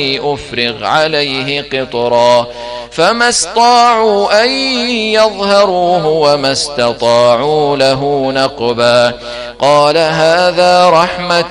أفرغ عليه قطرا فما استطاعوا أن يظهروه وما استطاعوا له نقبا قال هذا رحمة